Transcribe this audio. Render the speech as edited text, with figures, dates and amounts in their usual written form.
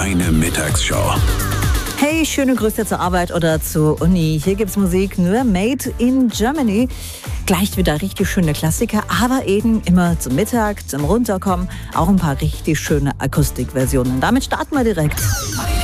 keine Mittagsshow. Hey, schöne Grüße zur Arbeit oder zur Uni. Hier gibt's Musik nur made in Germany. Gleich wieder richtig schöne Klassiker, aber eben immer zum Mittag, zum Runterkommen, auch ein paar richtig schöne Akustikversionen. Damit starten wir direkt.